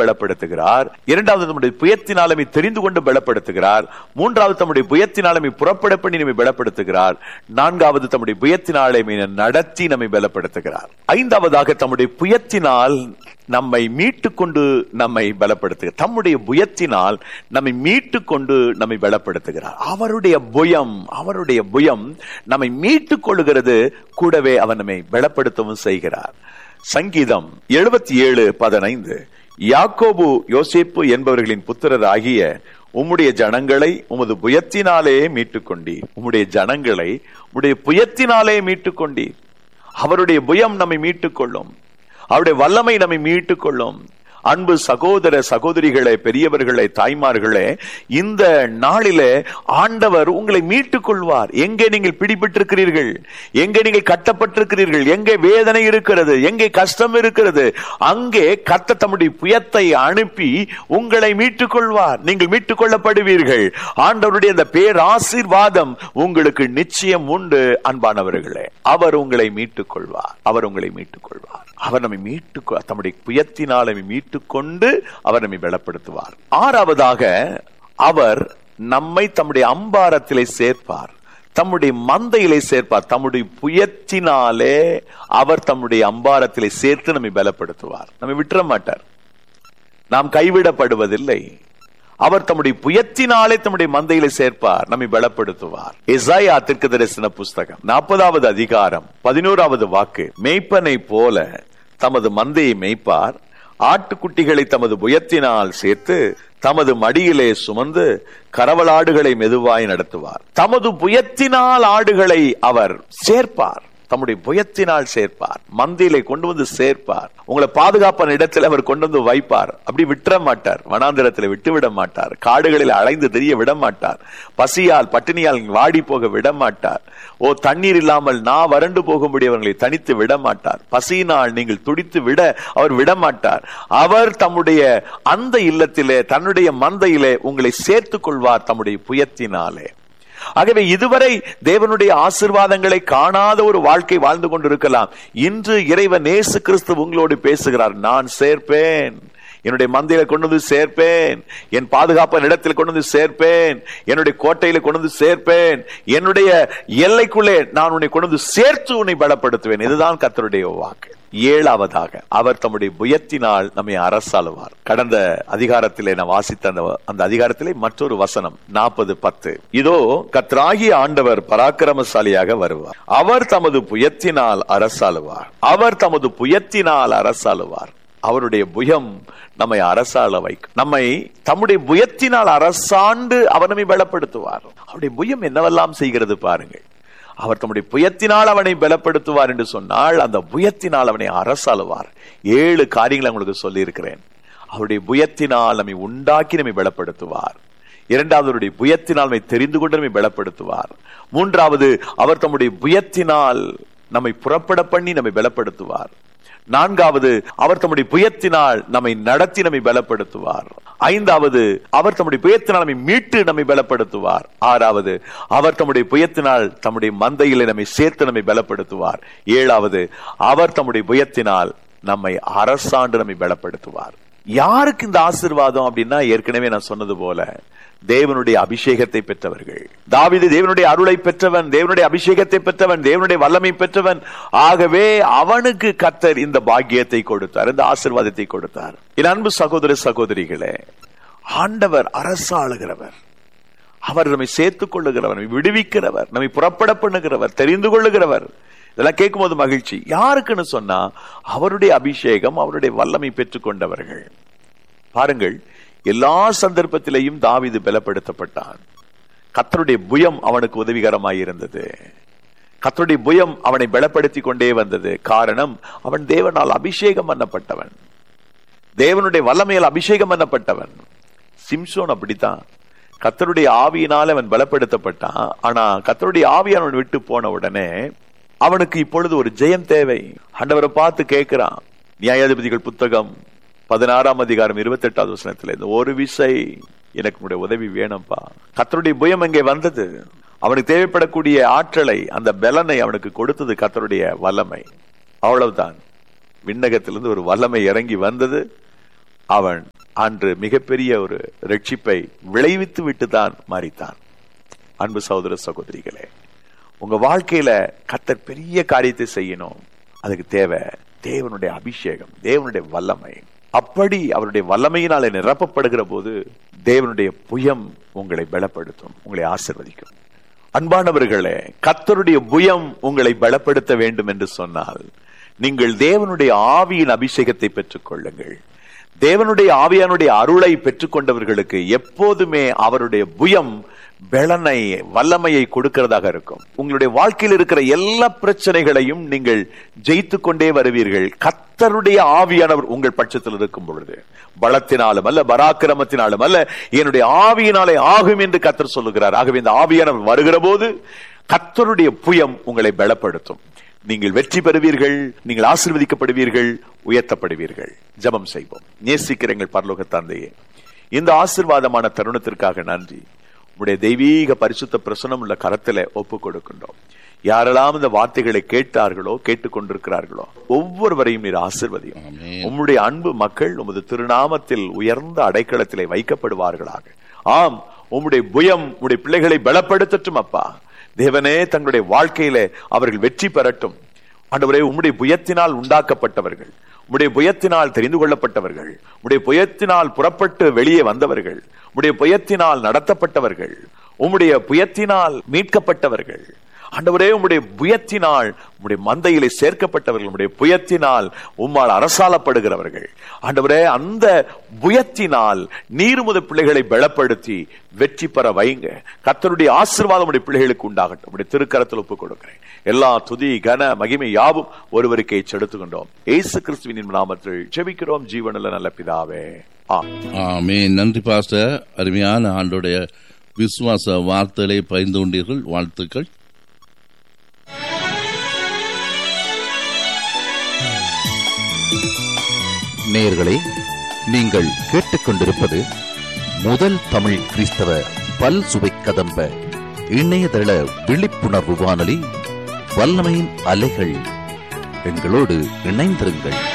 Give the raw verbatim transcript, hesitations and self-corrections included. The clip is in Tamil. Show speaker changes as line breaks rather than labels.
பலப்படுத்துகிறார். இரண்டாவது நம்முடைய புயத்தினால் நம்மை தெரிந்து கொண்டு பலப்படுத்துகிறார். மூன்றாவது தம்முடைய புயத்தினால் நம்மை புறப்பட பண்ணி நம்மை பலப்படுத்துகிறார். நான்காவது தம்முடைய புயத்தினாலே நடத்தி நம்மை பலப்படுத்துகிறார். ஐந்தாவதாக தம்முடைய புயத்தினால் நம்மை மீட்டு கொண்டு நம்மை பலப்படுத்துகிறார். தம்முடைய புயத்தினால் நம்மை மீட்டு கொண்டு நம்மை பலப்படுத்துகிறார். அவருடைய புயம் அவருடைய புயம் நம்மை மீட்டுக் கொள்ளுகிறது, கூடவே அவர் நம்மை பலப்படுத்தவும் செய்கிறார். சங்கீதம் எழுபத்தி ஏழு பதினைந்து, யாக்கோபு யோசேப்பு என்பவர்களின் புத்திரர் ஆகிய உம்முடைய ஜனங்களை உமது புயத்தினாலே மீட்டுக் கொண்டீர். உம்முடைய ஜனங்களை உம்முடைய புயத்தினாலே மீட்டுக் கொண்டீர். அவருடைய புயம் நம்மை மீட்டுக் கொள்ளும். அவருடைய வல்லமை நம்மை மீட்டுக் கொள்ளும். அன்பு சகோதர சகோதரிகளே, பெரியவர்களே, தாய்மார்களே, இந்த நாளிலே ஆண்டவர் உங்களை மீட்டுக் கொள்வார். எங்கே நீங்கள் பிடிபட்டிருக்கிறீர்கள், எங்கே நீங்கள் கட்டப்பட்டிருக்கிறீர்கள், எங்கே வேதனை இருக்கிறது, எங்கே கஷ்டம் இருக்கிறது, அங்கே கர்த்தர் தம்முடைய புயத்தை அனுப்பி உங்களை மீட்டுக் கொள்வார். நீங்கள் மீட்டுக் கொள்ளப்படுவீர்கள். ஆண்டவருடைய அந்த பேராசீர்வாதம் உங்களுக்கு நிச்சயம் உண்டு. அன்பானவர்களே, அவர் உங்களை மீட்டுக் கொள்வார். அவர் உங்களை மீட்டுக் கொள்வார். அவர் நம்மை மீட்டு தம்முடைய புயத்தினால் நம்மை மீட்டுக் கொண்டு அவர் நம்மை பலப்படுத்துவார். ஆறாவதாக, அவர் நம்மை தம்முடைய அம்பாரத்திலே சேர்ப்பார், தம்முடைய மந்தையிலே சேர்ப்பார். தம்முடைய புயத்தினாலே அவர் தம்முடைய அம்பாரத்திலே சேர்த்து நம்மை பலப்படுத்துவார். நம்மை விட்டுற மாட்டார். நாம் கைவிடப்படுவதில்லை. அவர் தம்முடைய புயத்தினாலே தம்முடைய மந்தையிலே சேர்ப்பார், நம்மை பலப்படுத்துவார். எசாயா தீர்க்கதரிசன புஸ்தகம் நாற்பதாவது அதிகாரம் பதினோராவது வாக்கு, மேய்ப்பனை போல தமது மந்தையை மேய்ப்பார், ஆட்டுக்குட்டிகளை தமது புயத்தினால் சேர்த்து தமது மடியிலே சுமந்து கரவலாடுகளை மெதுவாய் நடத்துவார். தமது புயத்தினால் ஆடுகளை அவர் சேர்ப்பார், தம்முடைய புயத்தினால் சேர்ப்பார், மந்தையிலே கொண்டு வந்து சேர்ப்பார். உங்களை பாதுகாப்பான இடத்தில் அவர் கொண்டு வந்து வைப்பார். அப்படி விட்டுற மாட்டார். வனாந்திரத்தில் விட்டு விட மாட்டார். காடுகளில் அலைந்து தெரிய விட மாட்டார். பசியால் பட்டினியால் வாடி போக விட மாட்டார். ஓ, தண்ணீர் இல்லாமல் நான் வறண்டு போகும்படி அவர்களை தனித்து விட மாட்டார். பசியினால் நீங்கள் துடித்து விட அவர் விட மாட்டார். அவர் தம்முடைய அந்த இல்லத்திலே தன்னுடைய மந்தையிலே உங்களை சேர்த்துக் கொள்வார் தம்முடைய புயத்தினாலே. ஆகவே இதுவரை தேவனுடைய ஆசீர்வாதங்களை காணாத ஒரு வாழ்க்கை வாழ்ந்து கொண்டிருக்கலாம். இன்று இறைவன் இயேசு கிறிஸ்து உங்களோடு பேசுகிறார். நான் சேர்ப்பேன், என்னுடைய மந்தையில கொண்டு வந்து சேர்ப்பேன், என் பாதுகாப்பான இடத்தில் கொண்டு வந்து சேர்ப்பேன், என்னுடைய கோட்டையில கொண்டு வந்து சேர்ப்பேன், என்னுடைய எல்லைக்குள்ளே நான் உன்னை கொண்டு வந்து சேர்த்து உன்னை பலப்படுத்துவேன். இதுதான் கர்த்தருடைய வாக்கு. ஏழாவதாக, அவர் தம்முடைய புயத்தினால் நம்மை அரசாளுவார். கடந்த அதிகாரத்திலே நான் வாசித்த அந்த அந்த அதிகாரத்திலே மற்றொரு வசனம் நாற்பது பத்து, இதோ கர்த்தராகிய ஆண்டவர் பராக்கிரமசாலியாக வருவார், அவர் தமது புயத்தினால் அரசாளுவார், அவர் தமது புயத்தினால் அரசாளுவார். அவருடைய புயம் நம்மை அரசாள வைக்கும். நம்மை தம்முடைய புயத்தினால் அரசாண்டு அவர் நம்மை பலப்படுத்துவார். அவருடைய புயம் என்னவெல்லாம் செய்கிறது பாருங்கள். அவர் தம்முடைய புயத்தினால் அவனை பலப்படுத்துவார் என்று சொன்னால் அந்த புயத்தினால் அவனை அரசாளுவார். ஏழு காரியங்களை உங்களுக்கு சொல்லி இருக்கிறேன். அவருடைய புயத்தினால் நம்மை உண்டாக்கி நம்மை பலப்படுத்துவார். இரண்டாவது, அவருடைய புயத்தினால் நம்மை தெரிந்து கொண்டு நம்மை பலப்படுத்துவார். மூன்றாவது, அவர் தம்முடைய புயத்தினால் நம்மை புறப்பட பண்ணி நம்மை பலப்படுத்துவார். நான்காவது, அவர் தம்முடைய புயத்தினால் நம்மை நடத்தி நம்மை பலப்படுத்துவார். ஐந்தாவது, அவர் தம்முடைய புயத்தினால் நம்மை மீட்டு நம்மை பலப்படுத்துவார். ஆறாவது, அவர் தம்முடைய புயத்தினால் தம்முடைய மந்தையிலே நம்மை சேர்த்து நம்மை பலப்படுத்துவார். ஏழாவது, அவர் தம்முடைய புயத்தினால் நம்மை அரசாண்டு நம்மை பலப்படுத்துவார். யாருக்கு இந்த ஆசீர்வாதம் அப்படின்னா, ஏற்கனவே நான் சொன்னது போல தேவனுடைய அபிஷேகத்தை பெற்றவர்கள். தாவீது தேவனுடைய அருளை பெற்றவன், தேவனுடைய அபிஷேகத்தை பெற்றவன், தேவனுடைய வல்லமை பெற்றவன். ஆகவே அவனுக்கு கர்த்தர் இந்த பாக்கியத்தை கொடுத்தார், இந்த ஆசீர்வாதத்தை கொடுத்தார். என் அன்பு சகோதர சகோதரிகளே, ஆண்டவர் அரசாளுகிறவர், அவர் நம்மை சேர்த்துக் கொள்ளுகிறவர், நம்மை விடுவிக்கிறவர், நம்மை புறப்பட பண்ணுகிறவர், தெரிந்து கொள்ளுகிறவர். இதெல்லாம் கேட்கும் போது மகிழ்ச்சி. யாருக்குன்னு சொன்னா, அவருடைய அபிஷேகம், அவருடைய வல்லமை பெற்றுக் கொண்டவர்கள். பாருங்கள், எல்லா சந்தர்ப்பத்திலையும் தாவீது பலப்படுத்தப்பட்டான். கர்த்தருடைய புயம் அவனுக்கு உதவிகரமாய் இருந்தது. கர்த்தருடைய புயம் அவனை பலப்படுத்தி கொண்டே வந்தது. காரணம், அவன் தேவனால் அபிஷேகம் பண்ணப்பட்டவன், தேவனுடைய வல்லமையால் அபிஷேகம் பண்ணப்பட்டவன். சிம்சோன் அப்படித்தான், கர்த்தருடைய ஆவியினால் அவன் பலப்படுத்தப்பட்டான். ஆனா கர்த்தருடைய ஆவி அவன் விட்டு போன உடனே அவனுக்கு இப்பொழுது ஒரு ஜெயம் தேவை. ஆண்டவரை பார்த்து கேட்கிறான். நியாயாதிபதிகள் புத்தகம் பதினாறாம் அதிகாரம் இருபத்தி எட்டாவது வசனத்துல, இந்த ஒரு விசை எனக்கு உதவி வேணும்பா. கர்த்தருடைய புயம் அங்கே வந்தது. அவனுக்கு தேவைப்படக்கூடிய ஆற்றலை, அந்த பலனை அவனுக்கு கொடுத்தது கர்த்தருடைய வல்லமை. அவ்வளவுதான். விண்ணகத்திலிருந்து ஒரு வல்லமை இறங்கி வந்தது. அவன் அன்று மிகப்பெரிய ஒரு ரட்சிப்பை விளைவித்து விட்டு தான் மரித்தான். அன்பு சகோதர சகோதரிகளே, உங்க வாழ்க்கையில கர்த்தர் பெரிய காரியத்தை செய்யணும். அதுக்கு தேவை தேவனுடைய அபிஷேகம், தேவனுடைய வல்லமை. அப்படி அவருடைய வல்லமையினாலே நிரப்பப்படுகிற போது தேவனுடைய புயம் உங்களை பலப்படுத்தும், உங்களை ஆசீர்வதிக்கும். அன்பானவர்களே, கர்த்தருடைய புயம் உங்களை பலப்படுத்த வேண்டும் என்று சொன்னால் நீங்கள் தேவனுடைய ஆவியின் அபிஷேகத்தை பெற்றுக் கொள்ளுங்கள். தேவனுடைய ஆவியானுடைய அருளை பெற்றுக் கொண்டவர்களுக்கு எப்போதுமே அவருடைய புயம் பலனை, வல்லமையை கொடுக்கிறதாக இருக்கும். உங்களுடைய வாழ்க்கையில் இருக்கிற எல்லா பிரச்சனைகளையும் நீங்கள் ஜெயித்து கொண்டே வருவீர்கள். கர்த்தருடைய ஆவியானவர் உங்கள் பட்சத்தில் இருக்கும் பொழுது. பலத்தினாலும் அல்ல, பராக்கிரமத்தினாலும் அல்ல, என்னுடைய ஆவியினாலே ஆகும் என்று கர்த்தர் சொல்லுகிறார். ஆகவே இந்த ஆவியானவர் வருகிற போது கர்த்தருடைய புயம் உங்களை பலப்படுத்தும். நீங்கள் வெற்றி பெறுவீர்கள், நீங்கள் ஆசீர்வதிக்கப்படுவீர்கள், உயர்த்தப்படுவீர்கள். ஜெபம் செய்வோம். நேசிக்கிற எங்கள் பரலோக தந்தையே, இந்த ஆசீர்வாதமான தருணத்திற்காக நன்றி. உடைய தெய்வீக பரிசுத்த பிரசன்னம் உள்ள கரத்தில ஒப்பு கொடுக்கின்றோம். யாரெல்லாம் இந்த வார்த்தைகளை கேட்டார்களோ, கேட்டுக் கொண்டிருக்கிறார்களோ, ஒவ்வொருவரையும் நீர் ஆசீர்வதியும். உம்முடைய அன்பு மக்கள் உமது திருநாமத்தில் உயர்ந்த அடைக்கலத்திலே வைக்கப்படுவார்களாக. ஆம், உம்முடைய புயம் உம்முடைய பிள்ளைகளை பலப்படுத்தட்டும் அப்பா. தேவனே, தங்களுடைய வாழ்க்கையில அவர்கள் வெற்றி பெறட்டும். ஆண்டவரே, உம்முடைய புயத்தினால் உண்டாக்கப்பட்டவர்கள், உம்முடைய புயத்தினால் தெரிந்து கொள்ளப்பட்டவர்கள், உம்முடைய புயத்தினால் புறப்பட்டு வெளியே வந்தவர்கள், உம்முடைய புயத்தினால் நடத்தப்பட்டவர்கள், உம்முடைய புயத்தினால் மீட்கப்பட்டவர்கள், ஆண்டவரே உம்முடைய புயத்தினால் உம்முடைய மந்தையிலே சேர்க்கப்பட்டவர்கள், உம்முடைய புயத்தினால் உம்மால் அரசாளப்படுகிறவர்கள், ஆண்டவரே அந்த புயத்தினால் நீர் உமது பிள்ளைகளை பலப்படுத்தி வெற்றி பெற வைங்க. கர்த்தருடைய ஆசீர்வாதம் உடைய பிள்ளைகளுக்கு உண்டாகட்டும். உடைய திருக்கரத்தில் ஒப்புக் கொடுக்கிறேன். எல்லா துதி கன மகிமை யாவும் ஒருவருக்கே செலுத்துகின்றோம். இயேசு கிறிஸ்துவின் நாமத்தில் ஜெபிக்கிறோம் ஜீவனுள்ள நல்ல பிதாவே,
ஆமென். நன்றி பாஸ்டர், அருமையான ஆண்டோடைய விசுவாச வார்த்தைகளை பகிர்ந்து கொண்டீர்கள். வாழ்த்துக்கள்.
நேயர்களே, நீங்கள் கேட்டுக்கொண்டிருப்பது முதல் தமிழ் கிறிஸ்தவ பல் சுவை கதம்ப இணையதள விழிப்புணர்வு வானொலி வல்லமையின் அலைகள். எங்களோடு இணைந்திருங்கள்.